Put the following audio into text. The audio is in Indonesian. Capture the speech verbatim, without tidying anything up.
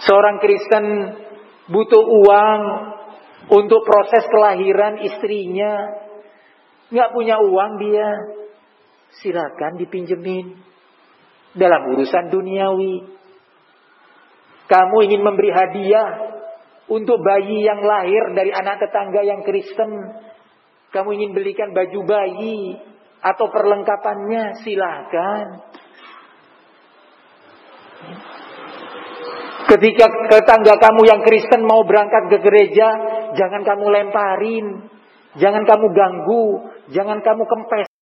Seorang Kristen butuh uang untuk proses kelahiran istrinya. Nggak punya uang dia, silakan dipinjemin dalam urusan duniawi. Kamu ingin memberi hadiah untuk bayi yang lahir dari anak tetangga yang Kristen, kamu ingin belikan baju bayi atau perlengkapannya, silakan. Ketika tetangga kamu yang Kristen mau berangkat ke gereja, jangan kamu lemparin, jangan kamu ganggu, jangan kamu kempes.